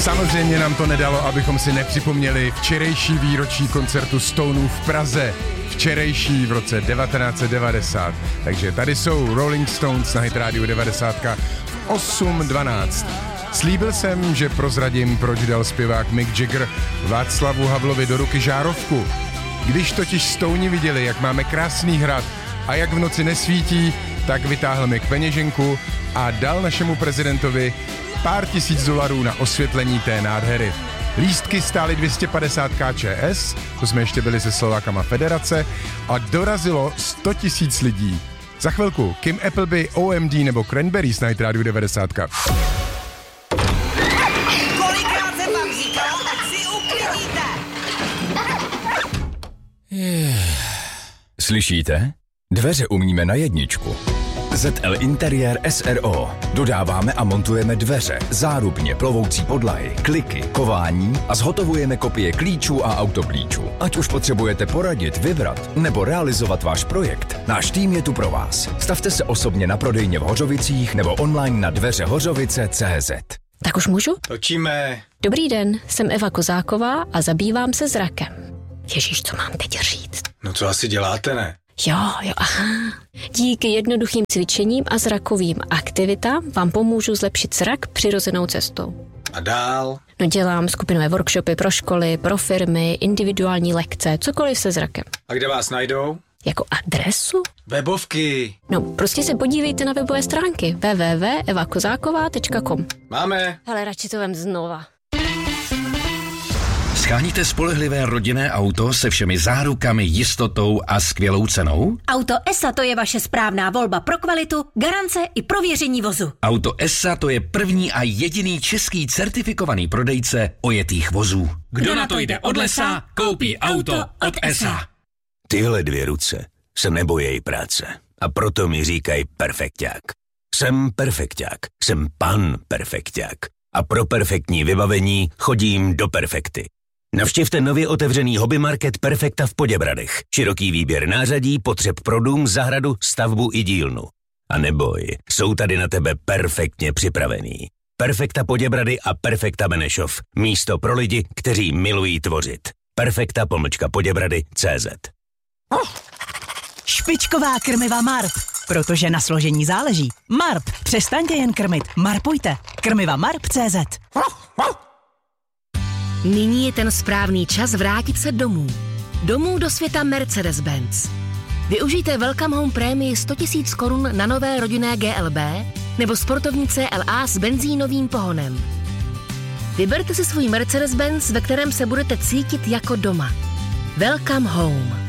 Samozřejmě nám to nedalo, abychom si nepřipomněli včerejší výročí koncertu Stoneů v Praze. Včerejší v roce 1990. Takže tady jsou Rolling Stones na Hit Radio 90 v 8:12. Slíbil jsem, že prozradím, proč dal zpěvák Mick Jagger Václavu Havlovi do ruky žárovku. Když totiž Stouni viděli, jak máme krásný hrad a jak v noci nesvítí, tak vytáhl Mick peněženku a dal našemu prezidentovi pár $1000 na osvětlení té nádhery. Lístky stály 250 KČS, to jsme ještě byli se Slovákama Federace, a dorazilo 100 000 lidí. Za chvilku Kim Appleby, OMD nebo Cranberries na Hit Radio 90. Kolikrát jsem vám říkal, ať si uklidíte? Slyšíte? Dveře umíme na jedničku. ZL Interiér SRO. Dodáváme a montujeme dveře, zárubně, plovoucí podlahy, kliky, kování a zhotovujeme kopie klíčů a autoklíčů. Ať už potřebujete poradit, vybrat nebo realizovat váš projekt, náš tým je tu pro vás. Stavte se osobně na prodejně v Hořovicích nebo online na dveřehořovice.cz. Tak už můžu? Točíme. Dobrý den, jsem Eva Kozáková a zabývám se zrakem. Ježíš, co mám teď říct? No co asi děláte, ne? Jo, aha. Díky jednoduchým cvičením a zrakovým aktivitám vám pomůžu zlepšit zrak přirozenou cestou. A dál? No dělám skupinové workshopy pro školy, pro firmy, individuální lekce, cokoliv se zrakem. A kde vás najdou? Jako adresu? Webovky. No, prostě se podívejte na webové stránky www.evakozáková.com. Máme. Ale radši to vem znova. Sháníte spolehlivé rodinné auto se všemi zárukami, jistotou a skvělou cenou? Auto ESA to je vaše správná volba pro kvalitu, garance i prověření vozu. Auto ESA to je první a jediný český certifikovaný prodejce ojetých vozů. Kdo na to jde od lesa, koupí auto od ESA. Tyhle dvě ruce se nebojí práce a proto mi říkají perfekťák. Jsem perfekťák, jsem pan perfekťák a pro perfektní vybavení chodím do Perfekty. Navštivte nově otevřený hobby market Perfekta v Poděbradech. Široký výběr nářadí, potřeb pro dům, zahradu, stavbu i dílnu. A neboj, jsou tady na tebe perfektně připravený. Perfekta Poděbrady a Perfekta Benešov. Místo pro lidi, kteří milují tvořit. Perfekta-Poděbrady.cz. Špičková krmiva Marp, protože na složení záleží. Marp, přestaňte jen krmit, marpujte. Krmiva Marp.cz. Nyní je ten správný čas vrátit se domů. Domů do světa Mercedes-Benz. Využijte Welcome Home prémii 100 000 korun na nové rodinné GLB nebo sportovní CLA s benzínovým pohonem. Vyberte si svůj Mercedes-Benz, ve kterém se budete cítit jako doma. Welcome Home.